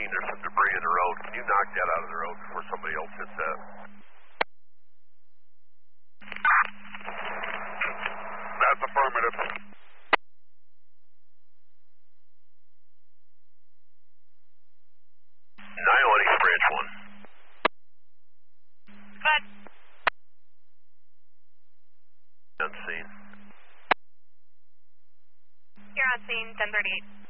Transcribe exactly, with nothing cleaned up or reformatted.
scene. There's some debris in the road. Can you knock that out of the road before somebody else hits that? That's affirmative. nine one East Branch one. Good. On scene. You're on scene, ten thirty-eight.